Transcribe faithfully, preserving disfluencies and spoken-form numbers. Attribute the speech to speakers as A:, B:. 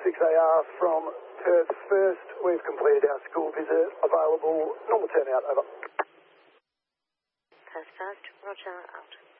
A: six A R from Perth First. We've completed our school visit. Available. Normal turnout. Over.
B: Perth First. Roger. Out.